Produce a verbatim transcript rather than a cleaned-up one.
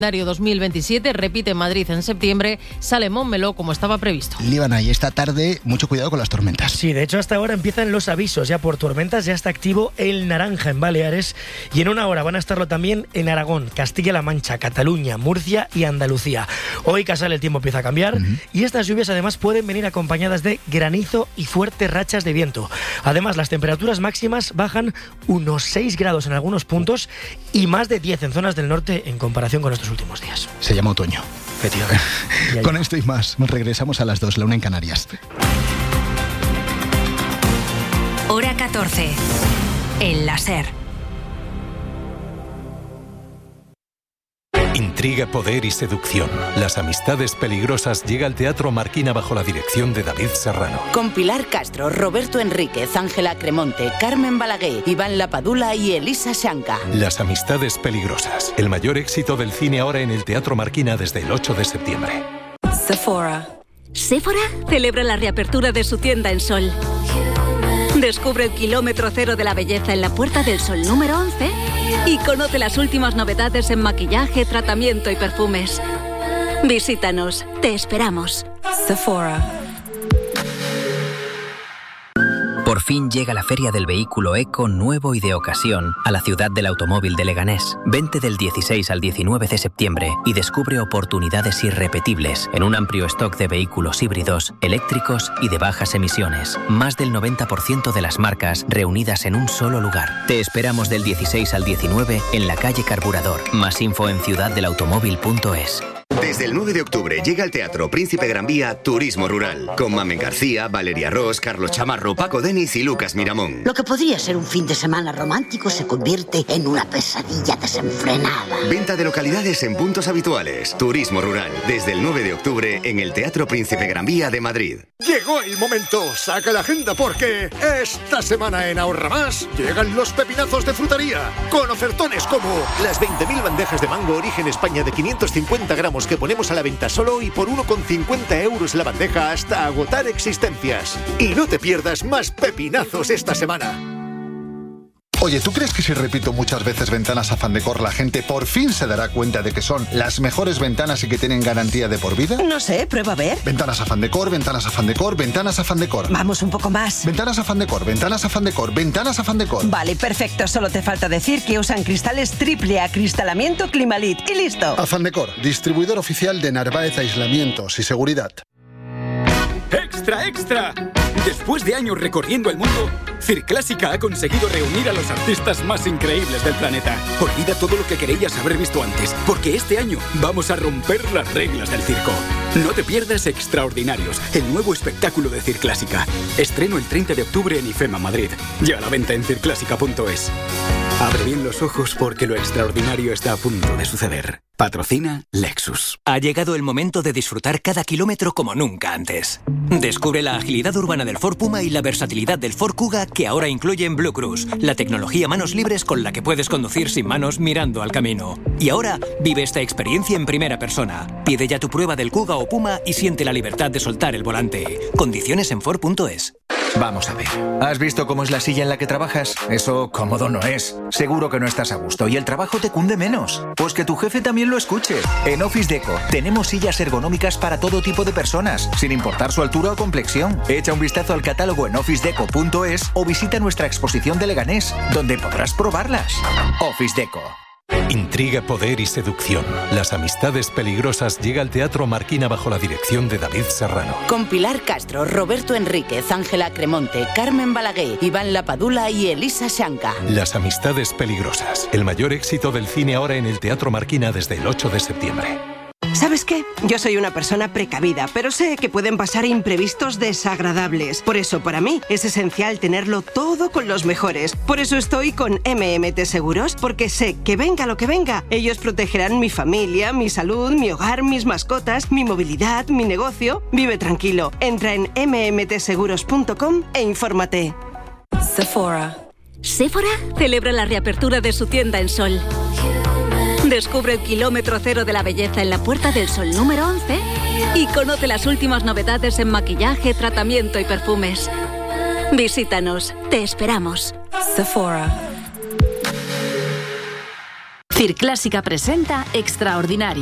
dos mil veintisiete repite en Madrid en septiembre, sale Montmeló como estaba previsto. Líbana, y esta tarde mucho cuidado con las tormentas. Sí, de hecho hasta ahora empiezan los avisos ya por tormentas, ya está activo el naranja en Baleares y en una hora van a estarlo también en Aragón, Castilla-La Mancha, Cataluña, Murcia y Andalucía. Hoy Casal el tiempo empieza a cambiar uh-huh. y estas lluvias además pueden venir acompañadas de granizo y fuertes rachas de viento. Además las temperaturas máximas bajan unos seis grados en algunos puntos y más de diez en zonas del norte en comparación con estos últimos días. Se llama otoño. Con esto y más, regresamos a las dos, la una en Canarias. Hora catorce. El láser. Intriga, poder y seducción. Las amistades peligrosas llega al Teatro Marquina bajo la dirección de David Serrano. Con Pilar Castro, Roberto Enríquez, Ángela Cremonte, Carmen Balaguer, Iván Lapadula y Elisa Shanka. Las amistades peligrosas. El mayor éxito del cine ahora en el Teatro Marquina desde el ocho de septiembre. Sephora. Sephora celebra la reapertura de su tienda en Sol. Descubre el kilómetro cero de la belleza en la Puerta del Sol número once y conoce las últimas novedades en maquillaje, tratamiento y perfumes. Visítanos, te esperamos. Sephora. Por fin llega la Feria del Vehículo Eco nuevo y de ocasión a la ciudad del automóvil de Leganés. Vente del dieciséis al diecinueve de septiembre y descubre oportunidades irrepetibles en un amplio stock de vehículos híbridos, eléctricos y de bajas emisiones. Más del noventa por ciento de las marcas reunidas en un solo lugar. Te esperamos del dieciséis al diecinueve en la calle Carburador. Más info en ciudad del automóvil punto es. Desde el nueve de octubre llega al Teatro Príncipe Gran Vía Turismo Rural, con Mamen García, Valeria Ross, Carlos Chamarro, Paco Denis y Lucas Miramón. Lo que podría ser un fin de semana romántico se convierte en una pesadilla desenfrenada. Venta de localidades en puntos habituales. Turismo Rural, desde el nueve de octubre en el Teatro Príncipe Gran Vía de Madrid. Llegó el momento, saca la agenda porque esta semana en Ahorra Más llegan los pepinazos de frutería, con ofertones como las veinte mil bandejas de mango Origen España de quinientos cincuenta gramos que ponemos a la venta solo y por uno con cincuenta euros la bandeja hasta agotar existencias. Y no te pierdas más pepinazos esta semana. Oye, ¿tú crees que si repito muchas veces ventanas Afán Decor la gente por fin se dará cuenta de que son las mejores ventanas y que tienen garantía de por vida? No sé, prueba a ver. Ventanas Afán Decor, ventanas Afán Decor, ventanas Afán Decor. Vamos un poco más. Ventanas Afán Decor, ventanas Afán Decor, ventanas Afán Decor. Vale, perfecto. Solo te falta decir que usan cristales triple acristalamiento Climalit y listo. Afán Decor, distribuidor oficial de Narváez Aislamientos y Seguridad. ¡Extra, extra! Después de años recorriendo el mundo, Circlásica ha conseguido reunir a los artistas más increíbles del planeta. Olvida todo lo que creías haber visto antes, porque este año vamos a romper las reglas del circo. No te pierdas Extraordinarios, el nuevo espectáculo de Circlásica. Estreno el treinta de octubre en IFEMA Madrid. Ya a la venta en circlásica punto es. Abre bien los ojos porque lo extraordinario está a punto de suceder. Patrocina Lexus. Ha llegado el momento de disfrutar cada kilómetro como nunca antes. Descubre la agilidad urbana del Ford Puma y la versatilidad del Ford Kuga que ahora incluyen Blue Cruise, la tecnología manos libres con la que puedes conducir sin manos mirando al camino. Y ahora vive esta experiencia en primera persona. Pide ya tu prueba del Kuga o Puma y siente la libertad de soltar el volante. Condiciones en Ford punto es. Vamos a ver. ¿Has visto cómo es la silla en la que trabajas? Eso cómodo no es. Seguro que no estás a gusto y el trabajo te cunde menos. Pues que tu jefe también lo escuche. En Office Deco tenemos sillas ergonómicas para todo tipo de personas, sin importar su altura o complexión. Echa un vistazo al catálogo en office deco punto es o visita nuestra exposición de Leganés, donde podrás probarlas. Office Deco. Intriga, poder y seducción. Las amistades peligrosas llega al Teatro Marquina bajo la dirección de David Serrano. Con Pilar Castro, Roberto Enríquez, Ángela Cremonte, Carmen Balaguer, Iván Lapadula y Elisa Shanka. Las amistades peligrosas. El mayor éxito del cine ahora en el Teatro Marquina desde el ocho de septiembre. ¿Sabes qué? Yo soy una persona precavida, pero sé que pueden pasar imprevistos desagradables. Por eso, para mí, es esencial tenerlo todo con los mejores. Por eso estoy con M M T Seguros, porque sé que venga lo que venga, ellos protegerán mi familia, mi salud, mi hogar, mis mascotas, mi movilidad, mi negocio. Vive tranquilo. Entra en eme eme te seguros punto com e infórmate. Sephora. Sephora celebra la reapertura de su tienda en Sol. Descubre el kilómetro cero de la belleza en la Puerta del Sol número once y conoce las últimas novedades en maquillaje, tratamiento y perfumes. Visítanos, te esperamos. Sephora. Circlásica presenta Extraordinario.